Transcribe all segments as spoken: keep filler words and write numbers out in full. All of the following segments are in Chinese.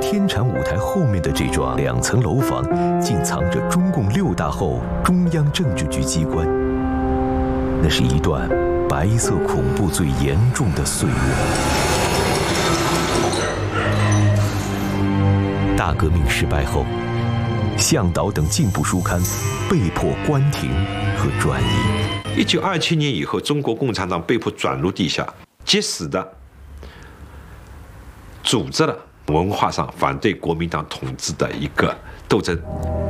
天蟾舞台后面的这幢两层楼房，竟藏着中共六大后中央政治局机关。那是一段白色恐怖最严重的岁月。大革命失败后，向导等进步书刊被迫关停和转移。 一九二七年以后，中国共产党被迫转入地下，及时的组织了文化上反对国民党统治的一个斗争。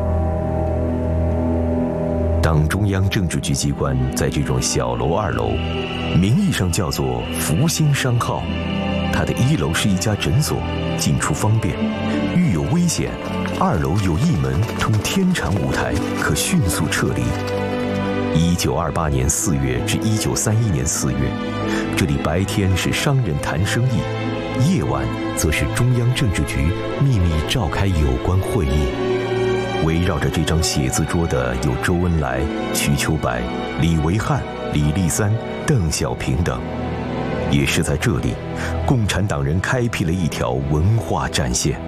党中央政治局机关在这幢小楼二楼，名义上叫做福星商号。它的一楼是一家诊所，进出方便，遇有危险，二楼有一门通天蟾舞台，可迅速撤离。一九二八年四月至一九三一年四月，这里白天是商人谈生意，夜晚则是中央政治局秘密召开有关会议。围绕着这张写字桌的有周恩来、瞿秋白、李维汉、李立三、邓小平等。也是在这里，共产党人开辟了一条文化战线。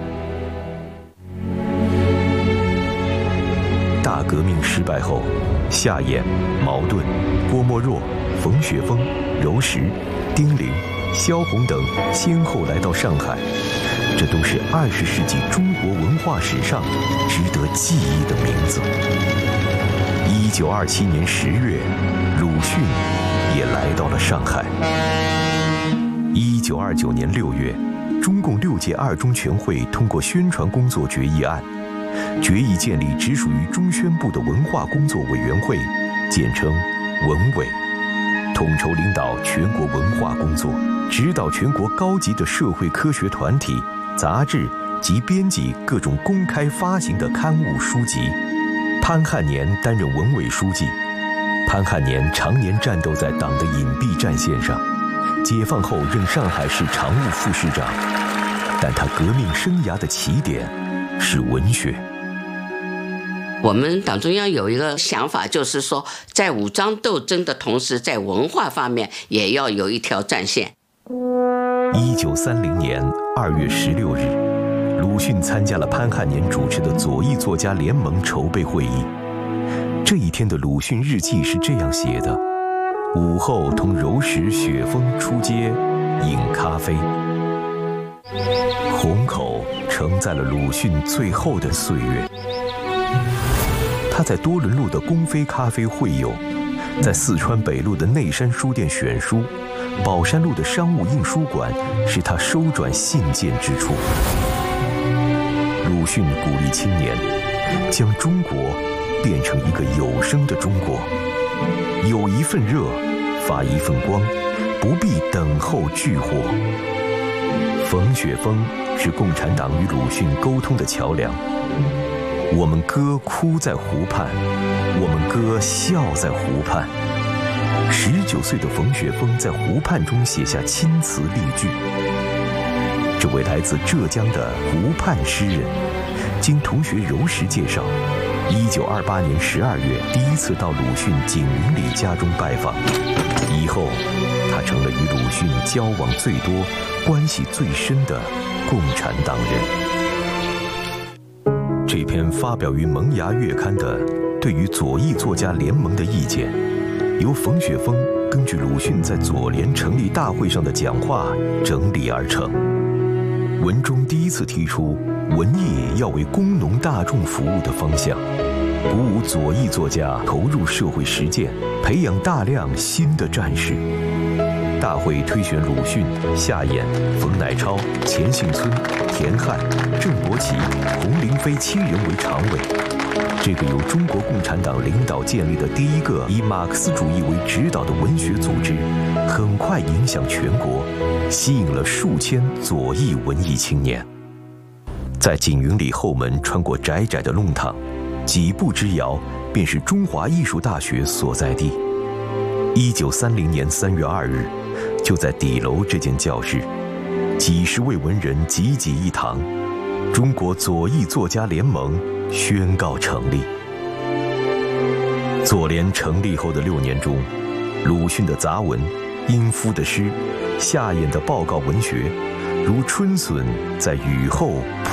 大革命失败后，夏衍、茅盾、郭沫若、冯雪峰、柔石、丁玲、萧红等先后来到上海，这都是二十世纪中国文化史上值得记忆的名字。一九二七年十月，鲁迅也来到了上海。一九二九年六月，中共六届二中全会通过宣传工作决议案，决议建立直属于中宣部的文化工作委员会，简称文委，统筹领导全国文化工作，指导全国高级的社会科学团体、杂志及编辑各种公开发行的刊物书籍。潘汉年担任文委书记。潘汉年常年战斗在党的隐蔽战线上，解放后任上海市常务副市长，但他革命生涯的起点是文学。 我们党中央有一个想法，就是说在武装斗争的同时，在文化方面也要有一条战线。 一九三零年二月十六日，鲁迅参加了潘汉年主持的左翼作家联盟筹备会议。这一天的鲁迅日记是这样写的：午后同柔石、雪峰出街饮咖啡。虹口承载了鲁迅最后的岁月。他在多伦路的公妃咖啡会友，在四川北路的内山书店选书，宝山路的商务印书馆是他收转信件之处。鲁迅鼓励青年将中国变成一个有声的中国，有一份热，发一份光，不必等候炬火。冯雪峰是共产党与鲁迅沟通的桥梁。我们歌哭在湖畔，我们歌笑在湖畔。十九岁的冯雪峰在湖畔中写下亲词丽句。这位来自浙江的湖畔诗人，经同学柔石介绍，一九二八年十二月第一次到鲁迅景云里家中拜访，以后他成了与鲁迅交往最多、关系最深的共产党人。这篇发表于《萌芽月刊》的对于左翼作家联盟的意见，由冯雪峰根据鲁迅在左联成立大会上的讲话整理而成。文中第一次提出文艺要为工农大众服务的方向，鼓舞左翼作家投入社会实践，培养大量新的战士。大会推选鲁迅、夏衍、冯乃超、钱幸村、田汉、郑伯奇、洪灵飞七人为常委。这个由中国共产党领导建立的第一个以马克思主义为指导的文学组织，很快影响全国，吸引了数千左翼文艺青年。在景云里后门穿过窄窄的弄堂，几步之遥便是中华艺术大学所在地。一九三零年三月二日，就在底楼这间教室，几十位文人济济一堂，中国左翼作家联盟宣告成立。左联成立后的六年中，鲁迅的杂文、殷夫的诗、夏衍的报告文学，如春笋在雨后